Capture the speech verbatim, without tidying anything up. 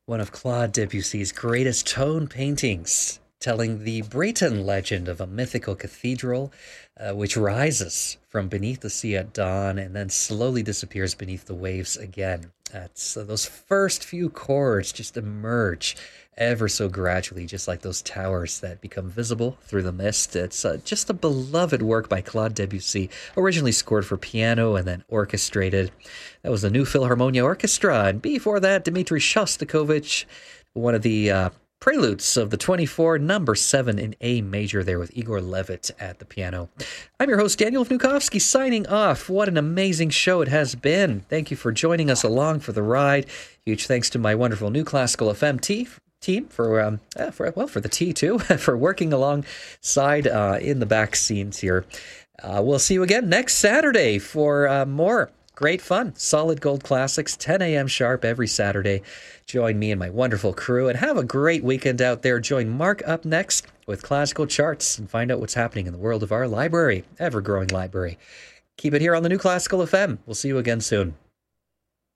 one of Claude Debussy's greatest tone paintings, telling the Breton legend of a mythical cathedral uh, which rises from beneath the sea at dawn and then slowly disappears beneath the waves again. That's, uh, those first few chords just emerge ever so gradually, just like those towers that become visible through the mist. It's uh, just a beloved work by Claude Debussy, originally scored for piano and then orchestrated. That was the New Philharmonia Orchestra, and before that, Dmitri Shostakovich, one of the uh, preludes of the twenty-four, number seven in A major there with Igor Levit at the piano. I'm your host, Daniel Vnukovsky, signing off. What an amazing show it has been. Thank you for joining us along for the ride. Huge thanks to my wonderful New Classical F M team team for um uh, for well for the tea too for working alongside uh in the back scenes here. Uh we'll see you again next Saturday for uh, more great fun, solid gold classics, ten a.m. sharp every Saturday. Join me and my wonderful crew and have a great weekend out there. Join Mark up next with classical charts and find out what's happening in the world of our library, ever growing library. Keep it here on the New Classical F M. We'll see you again soon.